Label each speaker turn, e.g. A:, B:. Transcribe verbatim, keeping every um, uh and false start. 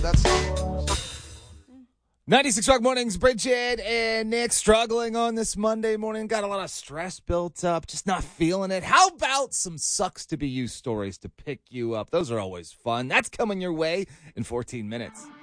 A: That's
B: ninety-six Rock Mornings, Bridget and Nick struggling on this Monday morning. Got a lot of stress built up, just not feeling it. How about some sucks to be you stories to pick you up? Those are always fun. That's coming your way in fourteen minutes.